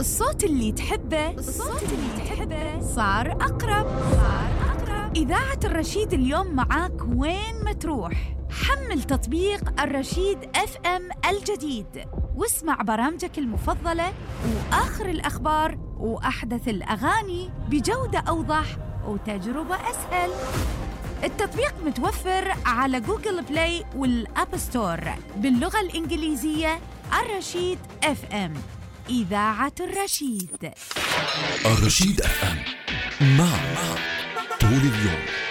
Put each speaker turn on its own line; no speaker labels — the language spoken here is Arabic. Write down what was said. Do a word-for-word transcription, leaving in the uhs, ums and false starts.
الصوت اللي تحبه الصوت اللي تحبه صار أقرب صار أقرب. إذاعة الرشيد اليوم معاك وين ما تروح. حمل تطبيق الرشيد اف ام الجديد واسمع برامجك المفضلة وآخر الأخبار وأحدث الأغاني بجودة أوضح وتجربة أسهل. التطبيق متوفر على جوجل بلاي والأب ستور باللغة الإنجليزية. الرشيد اف ام، إذاعة الرشيد.
الرشيد اف ام، معك طول اليوم.